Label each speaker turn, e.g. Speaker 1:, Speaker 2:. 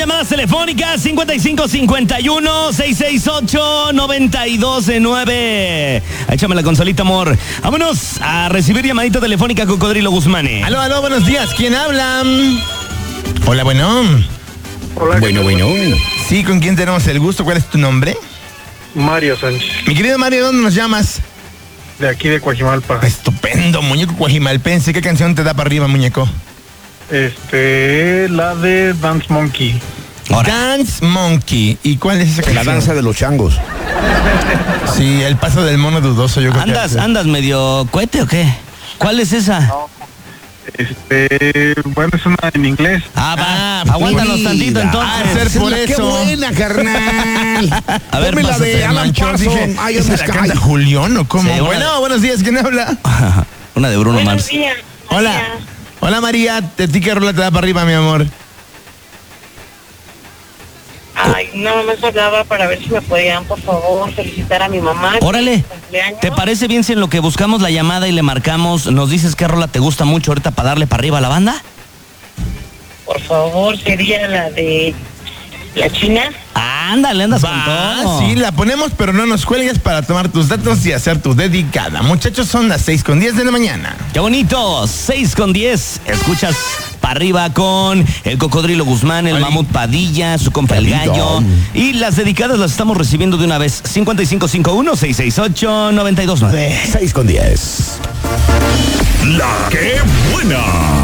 Speaker 1: llamadas telefónicas 5551-668-9209. Échame la consolita, amor. Vámonos a recibir llamadita telefónica, Cocodrilo Guzmán.
Speaker 2: Aló, buenos días. ¿Quién habla? Hola, bueno.
Speaker 3: Hola.
Speaker 1: Bueno.
Speaker 2: Sí, ¿con quién tenemos el gusto? ¿Cuál es tu nombre?
Speaker 3: Mario Sánchez,
Speaker 2: Mi querido Mario, ¿dónde nos llamas?
Speaker 3: de aquí de Coajimalpa.
Speaker 2: Estupendo, muñeco cuajimalpense. ¿Qué canción te da para arriba, muñeco?
Speaker 3: La de Dance Monkey.
Speaker 2: Dance Monkey. ¿Y cuál es esa canción?
Speaker 4: La danza de los changos.
Speaker 2: Sí, el paso del mono dudoso, yo creo que...
Speaker 1: ¿Andas medio cohete o qué? ¿Cuál es esa?
Speaker 3: Bueno, es una en inglés.
Speaker 1: Aguántanos tantito entonces.
Speaker 2: Ser por
Speaker 4: ¡Qué
Speaker 2: eso.
Speaker 4: buena, carnal!
Speaker 1: A ver,
Speaker 4: Ponme la
Speaker 1: pásate,
Speaker 4: de Alan
Speaker 2: Manchón,
Speaker 4: Parsons.
Speaker 2: dije,
Speaker 4: Ay,
Speaker 2: ¿esa la canta Julián o cómo?
Speaker 1: Sí,
Speaker 2: Bueno, buenos días, ¿quién habla?
Speaker 1: Una de Bruno
Speaker 5: Buenos
Speaker 1: Mars.
Speaker 5: días.
Speaker 2: Hola. Hola, María. ¿De ti qué rola te da para arriba, mi amor?
Speaker 5: Ay, no, me hablaba para ver si me podían, por favor, felicitar a mi mamá.
Speaker 1: Órale,
Speaker 5: Cumpleaños.
Speaker 1: ¿te parece bien si en lo que buscamos la llamada y le marcamos, nos dices qué rola te gusta mucho ahorita para darle para arriba a la banda?
Speaker 5: Por favor, sería la de la China.
Speaker 1: Ándale, andas con todo.
Speaker 2: Sí, la ponemos, pero no nos cuelgues para tomar tus datos y hacer tu dedicada. Muchachos, son las 6:10 de la mañana.
Speaker 1: ¡Qué bonito! 6:10. Escuchas para arriba con el Cocodrilo Guzmán, el
Speaker 2: Oli.
Speaker 1: Mamut Padilla, su compa el Gallo. Y las dedicadas las estamos recibiendo de una vez. 5551-668-929.
Speaker 4: 6:10.
Speaker 6: La que buena.